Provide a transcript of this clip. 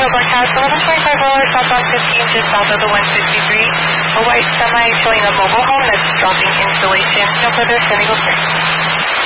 broadcast 1125 hours southbound 15 just south of the 163. A white semi showing a mobile home that's dropping installation. No further sending over.